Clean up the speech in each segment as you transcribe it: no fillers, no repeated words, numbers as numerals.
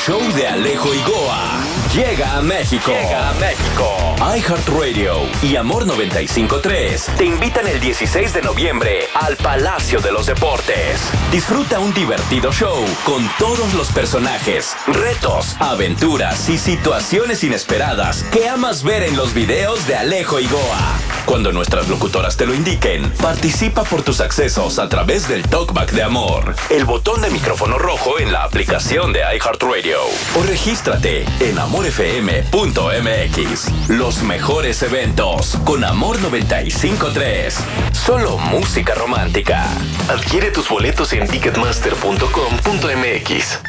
show de Alejo y Goa llega a México. iHeartRadio y Amor 95.3 te invitan el 16 de noviembre al Palacio de los Deportes. Disfruta un divertido show con todos los personajes, retos, aventuras y situaciones inesperadas que amas ver en los videos de Alejo y Goa. Cuando nuestras locutoras te lo indiquen, participa por tus accesos a través del Talkback de Amor, el botón de micrófono rojo en la aplicación de iHeartRadio, o regístrate en amorfm.mx. Los mejores eventos con Amor 95.3. Solo música romántica. Adquiere tus boletos en ticketmaster.com.mx.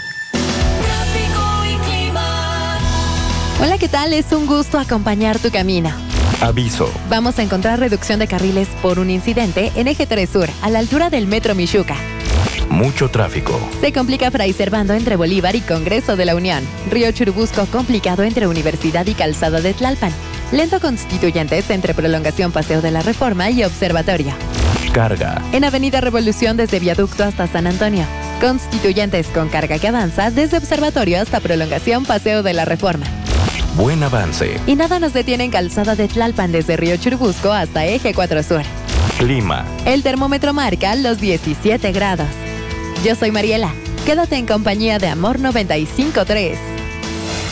Hola, ¿qué tal? Es un gusto acompañar tu camino. Aviso. Vamos a encontrar reducción de carriles por un incidente en Eje 3 Sur, a la altura del Metro Michuca. Mucho tráfico. Se complica Fray Servando entre Bolívar y Congreso de la Unión. Río Churubusco complicado entre Universidad y Calzada de Tlalpan. Lento Constituyentes entre Prolongación Paseo de la Reforma y Observatorio. Carga. En Avenida Revolución desde Viaducto hasta San Antonio. Constituyentes con carga que avanza desde Observatorio hasta Prolongación Paseo de la Reforma. Buen avance. Y nada nos detiene en Calzada de Tlalpan desde Río Churubusco hasta Eje 4 Sur. Clima. El termómetro marca los 17 grados. Yo soy Mariela. Quédate en compañía de Amor 95.3.